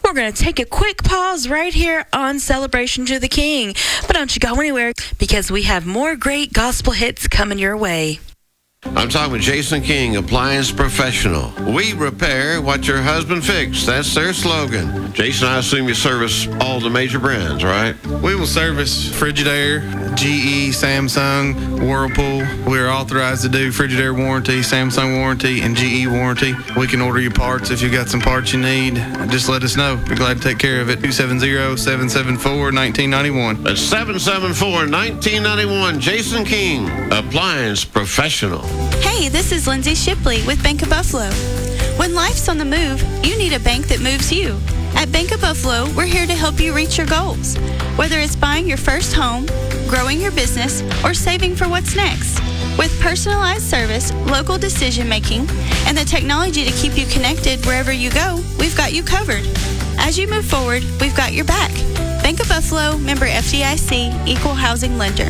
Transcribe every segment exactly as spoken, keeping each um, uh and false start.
we're going to take a quick pause right here on Celebration to the King. But don't you go anywhere, because we have more great gospel hits coming your way. I'm talking with Jason King, Appliance Professional. We repair what your husband fixed. That's their slogan. Jason, I assume you service all the major brands, right? We will service Frigidaire, G E, Samsung, Whirlpool. We are authorized to do Frigidaire warranty, Samsung warranty, and G E warranty. We can order you parts if you've got some parts you need. Just let us know. We're glad to take care of it. two seven zero, seven seven four, one nine nine one. That's seven seven four, one nine nine one. Jason King, Appliance Professional. Hey, this is Lindsay Shipley with Bank of Buffalo. When life's on the move, you need a bank that moves you. At Bank of Buffalo, we're here to help you reach your goals. Whether it's buying your first home, growing your business, or saving for what's next. With personalized service, local decision making, and the technology to keep you connected wherever you go, we've got you covered. As you move forward, we've got your back. Bank of Buffalo, member F D I C, equal housing lender.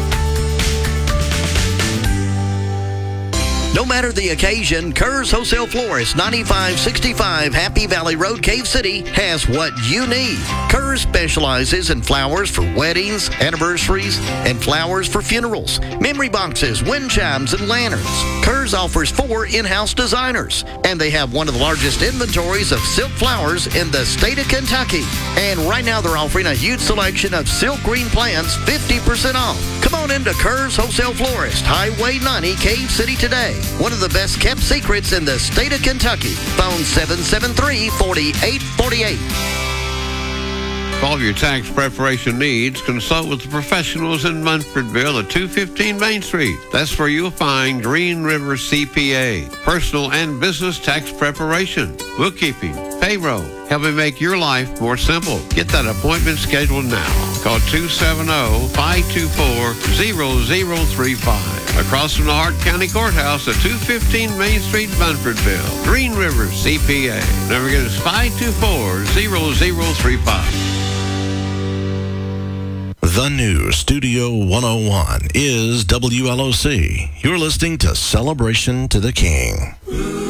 No matter the occasion, Kerr's Wholesale Florist, ninety-five sixty-five Happy Valley Road, Cave City, has what you need. Kerr's specializes in flowers for weddings, anniversaries, and flowers for funerals, memory boxes, wind chimes, and lanterns. Kerr's offers four in-house designers, and they have one of the largest inventories of silk flowers in the state of Kentucky. And right now they're offering a huge selection of silk green plants, fifty percent off. Come on into Kerr's Wholesale Florist, Highway ninety, Cave City today. One of the best kept secrets in the state of Kentucky. Phone seven seven three, four eight four eight. For all of your tax preparation needs, consult with the professionals in Munfordville at two fifteen Main Street. That's where you'll find Green River C P A, personal and business tax preparation, bookkeeping, payroll, helping make your life more simple. Get that appointment scheduled now. Call two seven zero, five two four, zero zero three five. Across from the Hart County Courthouse at two fifteen Main Street, Munfordville. Green River C P A. Number again is five two four, zero zero three five. The new Studio one oh one is W L O C. You're listening to Celebration to the King.